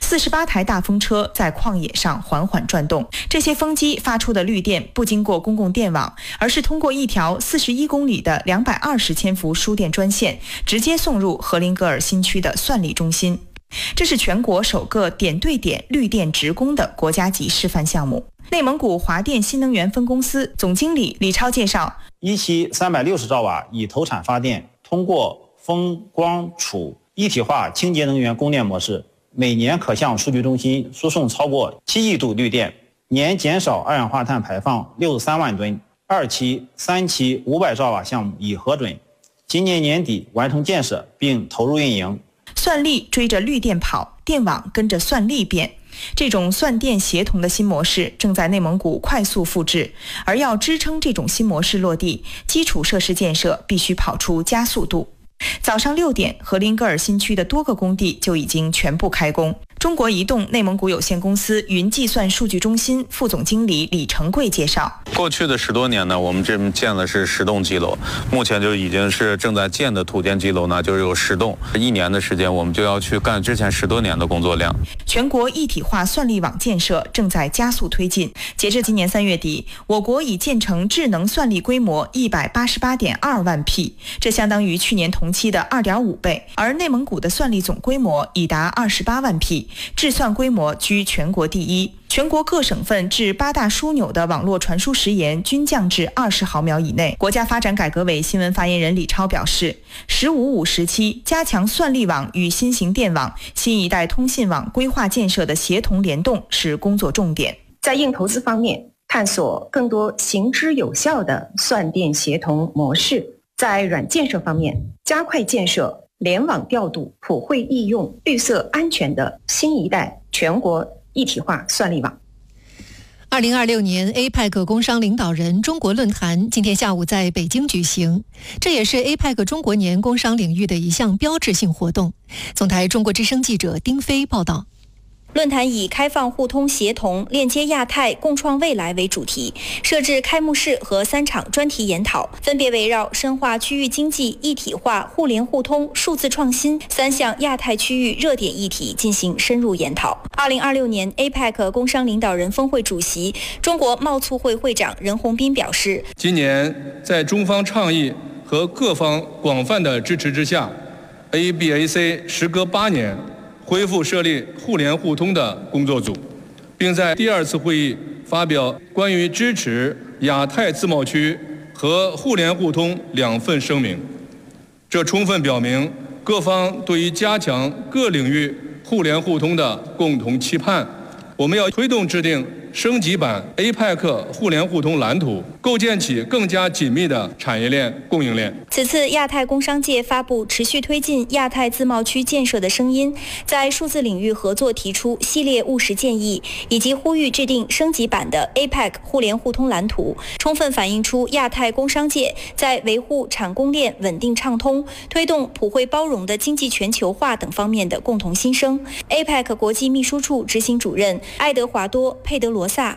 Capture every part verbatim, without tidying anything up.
四十八台大风车在旷野上缓缓转动，这些风机发出的绿电不经过公共电网，而是通过一条四十一公里的两百二十千伏输电专线，直接送入荷林格尔新区的算力中心。这是全国首个点对点绿电直供的国家级示范项目。内蒙古华电新能源分公司总经理李超介绍， 一期三百六十兆瓦以投产发电，通过风光储一体化清洁能源供电模式，每年可向数据中心输送超过七亿度绿电，年减少二氧化碳排放六十三万吨。二期、三期五百兆瓦项目已核准，今年年底完成建设并投入运营。 算力追着绿电跑，电网跟着算力变。这种算电协同的新模式正在内蒙古快速复制，而要支撑这种新模式落地，基础设施建设必须跑出加速度。早上六点，荷林格尔新区的多个工地就已经全部开工。中国移动内蒙古有限公司云计算数据中心副总经理李成贵介绍， 过去的十多年呢，我们这边建的是十栋机楼，目前就已经是正在建的土建机楼呢，就是有十栋。一年的时间，我们就要去干之前十多年的工作量。 全国一体化算力网建设正在加速推进。截至今年三月底，我国已建成智能算力规模一百八十八点二万匹，这相当于去年同期的二点五倍。而内蒙古的算力总规模已达二十八万匹。智算规模居全国第一，全国各省份至八大枢纽的网络传输时延均降至二十毫秒以内。国家发展改革委新闻发言人李超表示，十五五时期加强算力网与新型电网、新一代通信网规划建设的协同联动是工作重点。 在硬投资方面，探索更多行之有效的算电协同模式；在软建设方面，加快建设联网调度、普惠易用、绿色安全的新一代全国一体化算力网。 二零二六年 A P E C 工商领导人中国论坛今天下午在北京举行，这也是 A P E C 中国年工商领域的一项标志性活动。总台中国之声记者丁飞报道。 论坛以开放互通协同、链接亚太、共创未来为主题，设置开幕式和三场专题研讨，分别围绕深化区域经济一体化、互联互通、数字创新三项亚太区域热点议题进行深入研讨。二零二六年 A P E C 工商领导人峰会主席、中国贸促会会长任洪斌表示， 今年在中方倡议和各方广泛的支持之下 ，A B A C 时隔八年恢复设立互联互通的工作组，并在第二次会议发表关于支持亚太自贸区和互联互通两份声明。这充分表明各方对于加强各领域互联互通的共同期盼。我们要推动制定升级版 A P E C 互联互通蓝图，构建起更加紧密的产业链、供应链。 此次亚太工商界发布持续推进亚太自贸区建设的声音，在数字领域合作提出系列务实建议，以及呼吁制定升级版的 A P E C 互联互通蓝图，充分反映出亚太工商界在维护产供链稳定畅通、推动普惠包容的经济全球化等方面的共同心声。A P E C 国际秘书处执行主任爱德华多·佩德罗萨。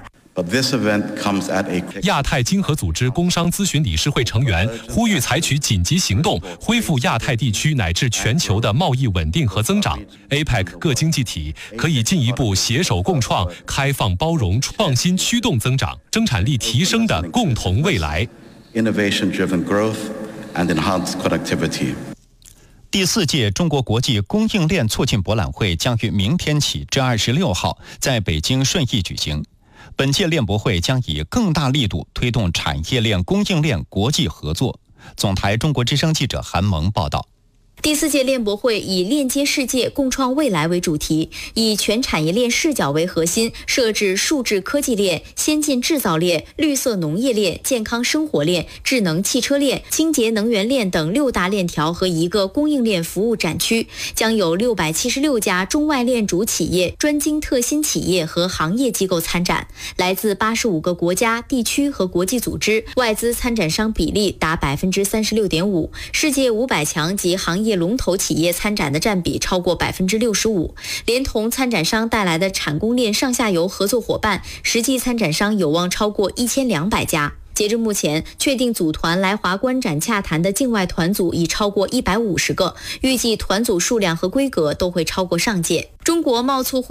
亚太经合组织工商咨询理事会成员呼吁采取紧急行动，恢复亚太地区乃至全球的贸易稳定和增长。A P E C 各经济体可以进一步携手共创开放包容、创新驱动增长、生产力提升的共同未来。 Innovation-driven growth and enhanced connectivity。第四届中国国际供应链促进博览会将于明天起至二十六号在北京顺义举行。本届链博会将以更大力度推动产业链、供应链国际合作。总台中国之声记者韩萌报道。 第四届链博会以链接世界、共创未来为主题，以全产业链视角为核心，设置数字科技链、先进制造链、绿色农业链、健康生活链、智能汽车链、清洁能源链等六大链条和一个供应链服务展区，将有六百七十六家中外链主企业、专精特新企业和行业机构参展，来自八十五个国家、地区和国际组织，外资参展商比例达百分之三十六点五，世界五百强及行业龙头企业参展的占比超过百分之六十五，连同参展商带来的产供链上下游合作伙伴，实际参展商有望超过一千两百家。截至目前，确定组团来华观展洽谈的境外团组已超过一百五十个，预计团组数量和规格都会超过上届。中国贸促会